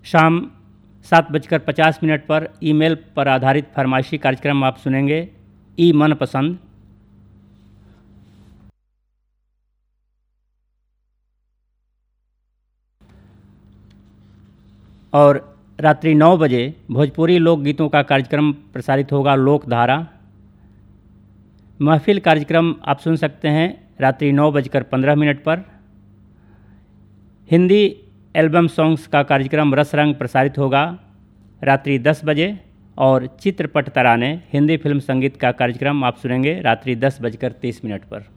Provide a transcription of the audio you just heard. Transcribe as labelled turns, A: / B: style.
A: शाम 7:50 पर ईमेल पर आधारित फरमाइशी कार्यक्रम आप सुनेंगे ई मनपसंद। और रात्रि 9 बजे भोजपुरी लोकगीतों का कार्यक्रम प्रसारित होगा लोकधारा। महफिल कार्यक्रम आप सुन सकते हैं रात्रि 9:15 पर। हिंदी एल्बम सॉन्ग्स का कार्यक्रम रस रंग प्रसारित होगा रात्रि 10 बजे। और चित्रपट तराने हिंदी फिल्म संगीत का कार्यक्रम आप सुनेंगे रात्रि 10:30 पर।